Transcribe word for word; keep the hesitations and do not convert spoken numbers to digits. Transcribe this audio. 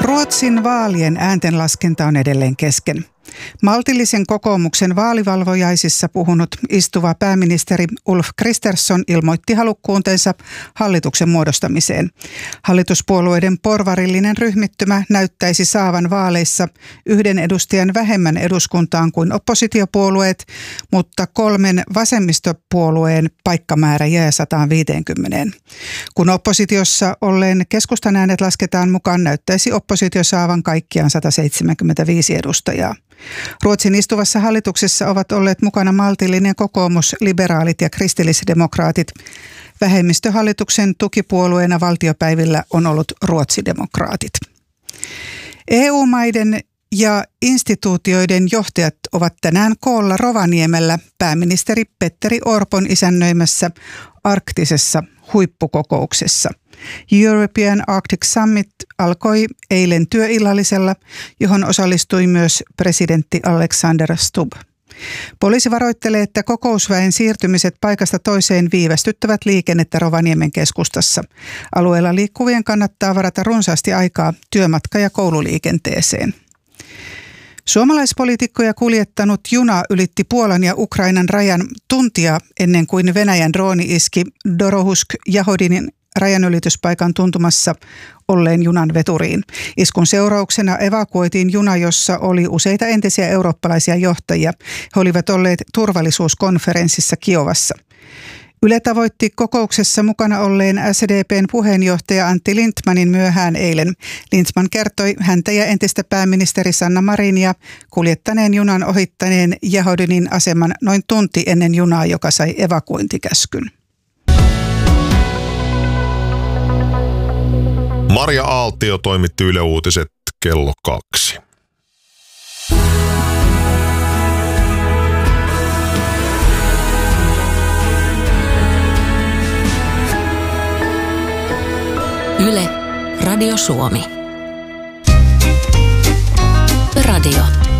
Ruotsin vaalien ääntenlaskenta on edelleen kesken. Maltillisen kokoomuksen vaalivalvojaisissa puhunut istuva pääministeri Ulf Kristersson ilmoitti halukkuutensa hallituksen muodostamiseen. Hallituspuolueiden porvarillinen ryhmittymä näyttäisi saavan vaaleissa yhden edustajan vähemmän eduskuntaan kuin oppositiopuolueet, mutta kolmen vasemmistopuolueen paikkamäärä jää sata viisikymmentä. Kun oppositiossa olleen keskustan äänet lasketaan mukaan, näyttäisi oppositio saavan kaikkiaan sata seitsemänkymmentäviisi edustajaa. Ruotsin istuvassa hallituksessa ovat olleet mukana maltillinen kokoomus, liberaalit ja kristillisdemokraatit. Vähemmistöhallituksen tukipuolueena valtiopäivillä on ollut ruotsidemokraatit. E U-maiden ja instituutioiden johtajat ovat tänään koolla Rovaniemellä pääministeri Petteri Orpon isännöimässä arktisessa huippukokouksessa. European Arctic Summit alkoi eilen työillallisella, johon osallistui myös presidentti Alexander Stubb. Poliisi varoittelee, että kokousväen siirtymiset paikasta toiseen viivästyttävät liikennettä Rovaniemen keskustassa. Alueella liikkuvien kannattaa varata runsaasti aikaa työmatka- ja koululiikenteeseen. Suomalaispoliitikkoja kuljettanut juna ylitti Puolan ja Ukrainan rajan tuntia ennen kuin Venäjän drooni iski Dorohusk-Jahodinin rajanylityspaikan tuntumassa olleen junan veturiin. Iskun seurauksena evakuoitiin juna, jossa oli useita entisiä eurooppalaisia johtajia. He olivat olleet turvallisuuskonferenssissa Kiovassa. Yle tavoitti kokouksessa mukana olleen S D P:n puheenjohtaja Antti Lindtmanin myöhään eilen. Lindtman kertoi häntä ja entistä pääministeri Sanna Marinia kuljettaneen junan ohittaneen Jahodinin aseman noin tunti ennen junaa, joka sai evakuointikäskyn. Marja Aaltio toimitti Yle Uutiset kello kaksi. Yle, Radio Suomi. Radio.